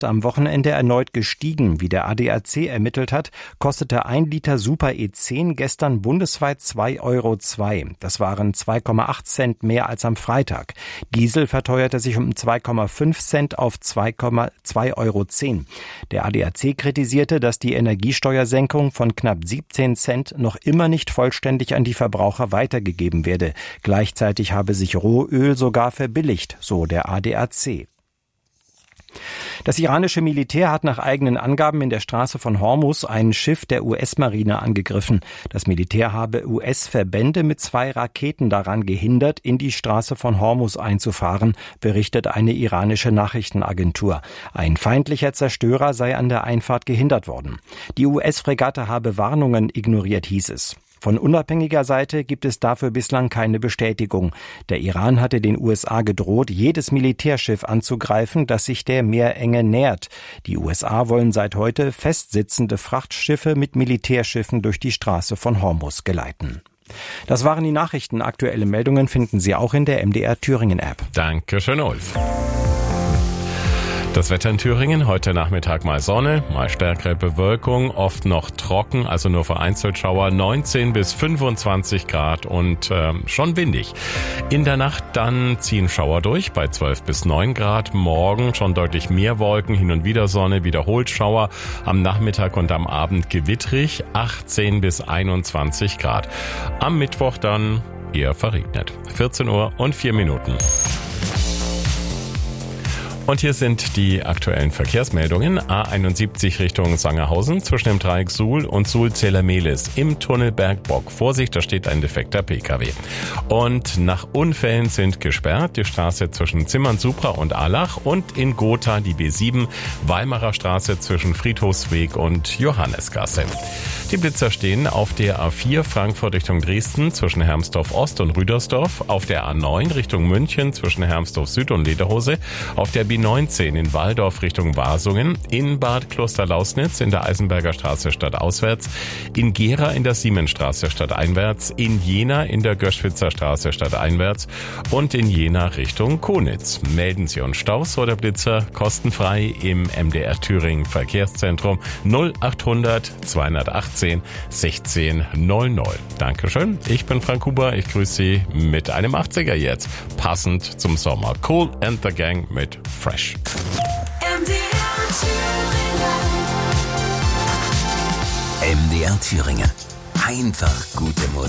am Wochenende erneut gestiegen. Wie der ADAC ermittelt hat, kostete 1 Liter Super E10 gestern bundesweit 2,02 €. Das waren 2,8 Cent mehr als am Freitag. Diesel verteuerte sich um 2,5 Cent auf 2,2,10 €. Der ADAC kritisierte, dass die Energiesteuersenkung von knapp 17 Cent noch immer nicht vollständig an die Verbraucher weitergegeben werde. Gleichzeitig habe sich Rohöl sogar verbilligt, so der ADAC. Das iranische Militär hat nach eigenen Angaben in der Straße von Hormuz ein Schiff der US-Marine angegriffen. Das Militär habe US-Verbände mit 2 Raketen daran gehindert, in die Straße von Hormuz einzufahren, berichtet eine iranische Nachrichtenagentur. Ein feindlicher Zerstörer sei an der Einfahrt gehindert worden. Die US-Fregatte habe Warnungen ignoriert, hieß es. Von unabhängiger Seite gibt es dafür bislang keine Bestätigung. Der Iran hatte den USA gedroht, jedes Militärschiff anzugreifen, das sich der Meerenge nähert. Die USA wollen seit heute festsitzende Frachtschiffe mit Militärschiffen durch die Straße von Hormuz geleiten. Das waren die Nachrichten. Aktuelle Meldungen finden Sie auch in der MDR Thüringen App. Dankeschön, Ulf. Das Wetter in Thüringen, heute Nachmittag mal Sonne, mal stärkere Bewölkung, oft noch trocken, also nur vereinzelt Schauer, 19 bis 25 Grad und schon windig. In der Nacht dann ziehen Schauer durch bei 12 bis 9 Grad, morgen schon deutlich mehr Wolken, hin und wieder Sonne, wiederholt Schauer, am Nachmittag und am Abend gewittrig, 18 bis 21 Grad. Am Mittwoch dann eher verregnet. 14 Uhr und 4 Minuten. Und hier sind die aktuellen Verkehrsmeldungen. A71 Richtung Sangerhausen zwischen dem Dreieck Suhl und Suhl-Zähler-Mehlis im Tunnel Bergbock. Vorsicht, da steht ein defekter Pkw. Und nach Unfällen sind gesperrt die Straße zwischen Zimmern-Supra und Allach und in Gotha die B7 Weimarer Straße zwischen Friedhofsweg und Johannesgasse. Die Blitzer stehen auf der A4 Frankfurt Richtung Dresden zwischen Hermsdorf Ost und Rüdersdorf, auf der A9 Richtung München zwischen Hermsdorf Süd und Lederhose, auf der B19 in Walldorf Richtung Wasungen, in Bad Klosterlausnitz in der Eisenberger Straße stadtauswärts, in Gera in der Siemensstraße stadteinwärts, in Jena in der Göschwitzer Straße stadteinwärts und in Jena Richtung Konitz. Melden Sie uns Staus oder Blitzer kostenfrei im MDR Thüringen Verkehrszentrum 0800 218 16 00. Dankeschön. Ich bin Frank Huber. Ich grüße Sie mit einem 80er jetzt. Passend zum Sommer. Cool and the Gang mit Fresh. MDR Thüringen. Einfach gute Musik.